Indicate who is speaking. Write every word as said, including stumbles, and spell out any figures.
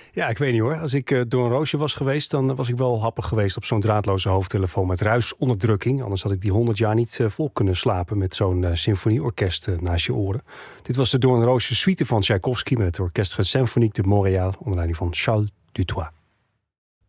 Speaker 1: Ja, ik weet niet hoor. Als ik uh, door een roosje was geweest, dan was ik wel happig geweest op zo'n draadloze hoofdtelefoon met ruisonderdrukking. Anders had ik die honderd jaar niet uh, vol kunnen slapen met zo'n uh, symfonieorkest uh, naast je oren. Dit was de Door een roosje suite van Tchaikovsky met het Orchestre Symphonique de Montréal onder leiding van Charles Dutoit.